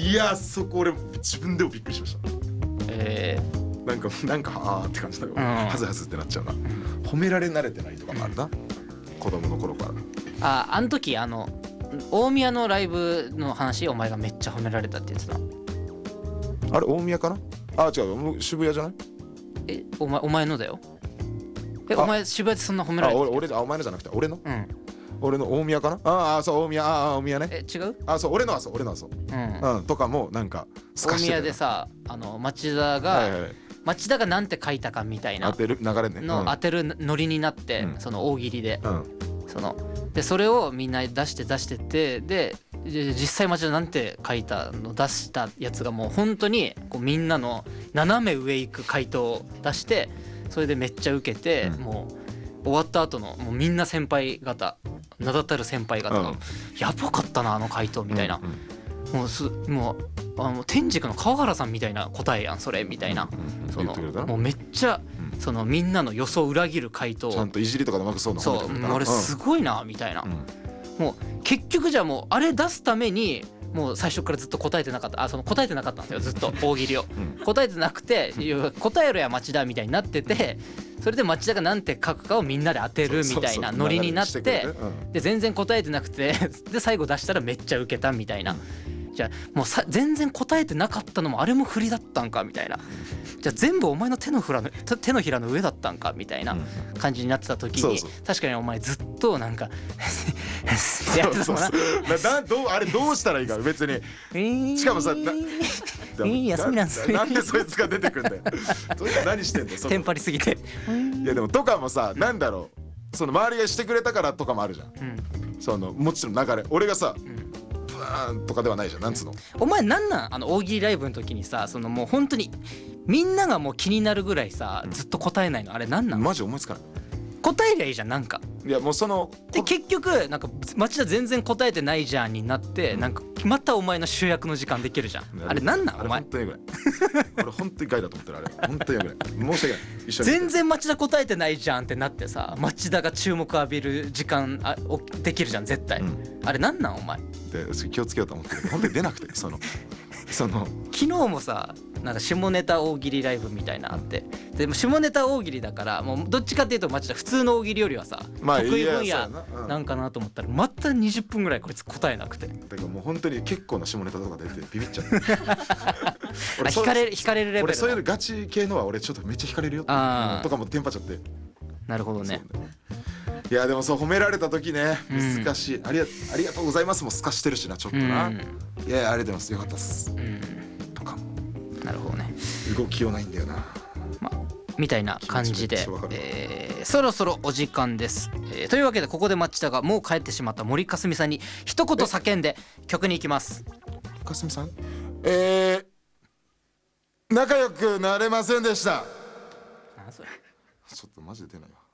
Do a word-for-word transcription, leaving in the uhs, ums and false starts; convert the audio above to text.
いやそこ俺自分でもびっくりしました。 えー、なんかなんかあーって感じだよ、うん、はずはずってなっちゃうな、うん、褒められ慣れてないとかもあるな、子供の頃から。 ああの時あの大宮のライブの話お前がめっちゃ褒められたって言ってた。あれ大宮かな。あ違う渋谷じゃない。 えお前お前のだよ。えお前渋谷でそんな褒められた。 あ俺俺あお前のじゃなくて俺の、 うん、 俺の大宮かな。ああそう大宮、ああ大宮ね。 え違う。 あそう俺のはそう俺のはそう、うん、うん、とかもなんか大宮でさあの町田が、はいはい、町田がなんて書いたかみたいな当てる流れねの当てるノリになって、うん、その大喜利で、うん、そのでそれをみんな出して出してってで実際町田なんて書いたの出したやつがもう本当にこうみんなの斜め上行く回答を出してそれでめっちゃ受けて、うん、もう終わった後のもうみんな先輩方名だたる先輩方が、うん、やばかったなあの回答みたいな、うんうん、もうすもうあの天竺の川原さんみたいな答えやんそれみたいな、うんうん、そのもうめっちゃ、うん、そのみんなの予想を裏切る回答ちゃんといじりとかでうまくそうなそうもう俺すごいなみたいな、うん、もう結局じゃあもうあれ出すためにもう最初からずっと答えてなかったあその答えてなかったんですよずっと大喜利を、うん、答えてなくて答えろや町田みたいになっててそれで町田がなんて書くかをみんなで当てるみたいなノリになってで全然答えてなくてで最後出したらめっちゃウケたみたいな、うん、じゃあもうさ全然答えてなかったのもあれも振りだったんかみたいなじゃあ全部お前の手のひらの手のひらの上だったんかみたいな感じになってた時に、うん、そうそう確かにお前ずっとなんかそうそうそうなどうあれどうしたらいいか別に、えー、しかもさな、えー、休みなんですね。 なんでそいつが出てくんだよそいつ何してんだよテンパりすぎていやでもとかもさなんだろうその周りがしてくれたからとかもあるじゃん、うん、そのもちろん流れ俺がさ、うんブーンとかではないじゃんなんつうのお前なんなんあの大喜利ライブの時にさそのもう本当にみんながもう気になるぐらいさずっと答えないのあれなんなんマジ思いつかない答えりゃいいじゃんなんかいやもうそので結局なんか町田全然答えてないじゃんになって、うん、なんかまたお前の主役の時間できるじゃんあれなんなんお前本当にぐらい俺本当に害だと思ってるあれ本当にぐらい申し訳ない一緒に全然町田答えてないじゃんってなってさ町田が注目浴びる時間あできるじゃん絶対、うん、あれなんなんお前で気をつけようと思って本当に出なくてそのその昨日もさなんか下ネタ大喜利ライブみたいなのあってでも下ネタ大喜利だからもうどっちかっていうと町田普通の大喜利よりはさ、まあ、得意分野なんかなと思ったらまたにじゅっぷんぐらいこいつ答えなくてだからもう本当に結構な下ネタとか出てビビっちゃって俺引かれる引かれるレベル俺そういうガチ系のは俺ちょっとめっちゃ引かれるよあとかもテンパっちゃってなるほど ね, ねいやでもそう褒められた時ね難しい、うん、ありがありがとうございますもすかしてるしなちょっとな、うん、いやありがとうございますよかったっす、うん、とかなるほどね動きようないんだよな、 ま、みたいな感じで、えー、そろそろお時間です、えー、というわけでここで町田がもう帰ってしまった森かすみさんに一言叫んで曲に行きます。 かすみさんえー、仲良くなれませんでした。 あそれちょっとマジで出ないわ。